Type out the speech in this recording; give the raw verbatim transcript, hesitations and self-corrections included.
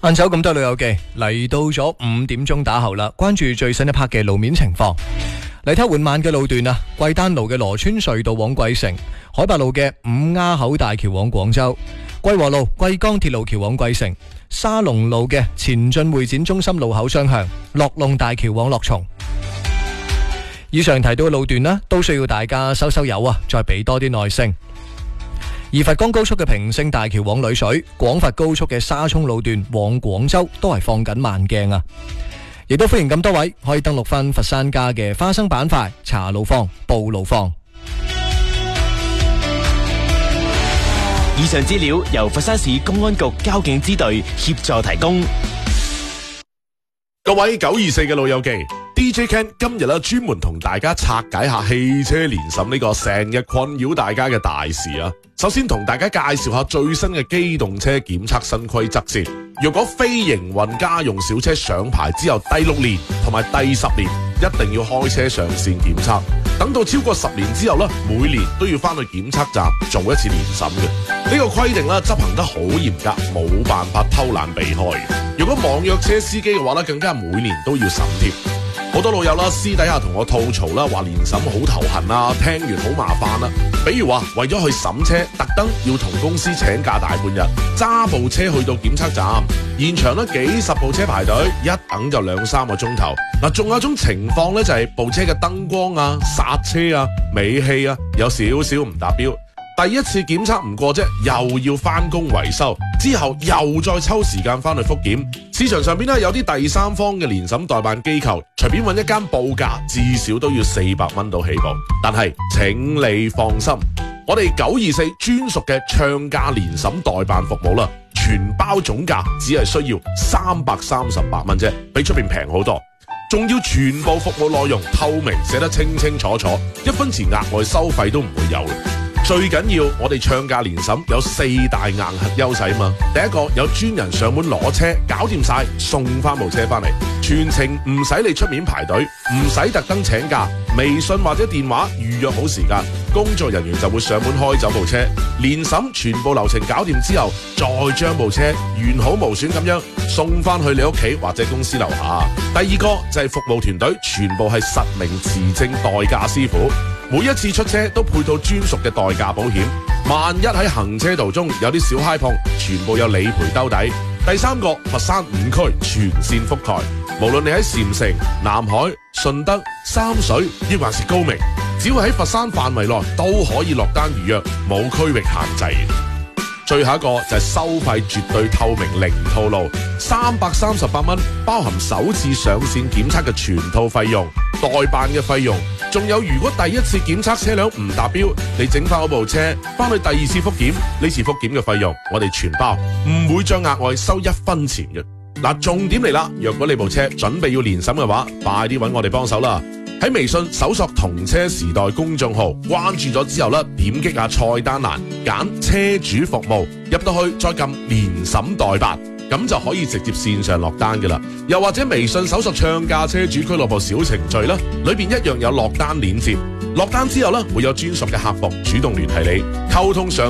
晏晝咁多旅遊記嚟到咗五點鐘打後啦，關注最新一 part 嘅路面情況。嚟睇緩慢嘅路段啊，桂丹路嘅羅村隧道往桂城，海八路嘅五丫口大橋往廣州，桂和路桂江鐵路橋往桂城，沙龍路嘅前進會展中心路口雙向，樂龍大橋往樂松。以上提到嘅路段呢，都需要大家收收油啊，再俾多啲耐性。而佛岡高速嘅平勝大橋往女水，廣佛高速嘅沙涌路段往廣州都係放緊慢鏡啊！亦都歡迎咁多位可以登錄翻佛山家嘅花生板塊，查路況、報路況。 以上資料由佛山市公安局交警支隊協助提供。 各位九二四嘅老友記 ，D J Ken 今日咧專門同大家拆解下汽車年審呢個成日困擾大家嘅大事啊！首先同大家介紹下最新嘅機動車檢測新規則先。若果非營運家用小車上牌之後第六年同埋第十年，一定要開車上線檢測。等到超過十年之後咧，每年都要翻去檢測站做一次年審嘅。呢個規定咧執行得好嚴格，冇辦法偷懶避開。如果網約車司機嘅話咧，更加每年都要審貼。好多老友啦，私底下同我吐槽啦，話年審好頭痕啊，聽完好麻煩啦。比如話為咗去審車，特登要同公司請假大半日，揸部車去到檢測站，現場咧幾十部車排隊，一等就兩三個鐘頭。嗱，仲有一種情況咧，就係部車嘅燈光啊、剎車啊、尾氣啊，有少少唔達標。第一次檢測唔過啫，又要翻工維修，之後又再抽時間翻去復檢。市場上邊咧有啲第三方嘅年審代辦機構，隨便揾一間報價，至少都要四百蚊到起步。但係請你放心，我哋九二四專屬嘅暢價年審代辦服務啦，全包總價只係需要三百三十八蚊啫，比出邊平好多。仲要全部服務內容透明，寫得清清楚楚，一分錢額外收費都唔會有。最緊要我哋暢價年審有四大硬核優勢嘛。第一個有專人上門攞車，搞掂晒送翻部車翻嚟，全程唔使你出面排隊，唔使特登請假，微信或者電話預約好時間，工作人員就會上門開走部車。年審全部流程搞掂之後，再將部車完好無損咁樣送翻去你屋企或者公司樓下。第二個就係服務團隊全部係實名持證代駕師傅，每一次出車都配套專屬嘅代駕保險，萬一喺行車途中有啲小嗨碰，全部有理賠兜底。第三個，佛山五區全線覆蓋，無論你喺禪城、南海、順德、三水亦還是高明，只要喺佛山範圍內都可以落單預約，冇區域限制。最後一個就係收費絕對透明，零套路，三百三十八蚊包含首次上線檢測嘅全套費用、代辦嘅費用，仲有如果第一次檢測車輛唔達標，你整翻嗰部車翻去第二次復檢，呢次復檢嘅費用我哋全包，唔會再額外收一分錢嘅。嗱，重點嚟啦，若果你部車準備要年審嘅話，快啲揾我哋幫手啦！喺微信搜索同車時代公眾號，關注咗之後咧，點擊下菜單欄，揀車主服務，入到去再撳年審代辦，咁就可以直接線上落單噶啦。又或者微信搜索暢價車主俱樂部小程序啦，裏邊一樣有落單鏈接。落單之後咧，會有專屬嘅客服主動聯繫你，溝通上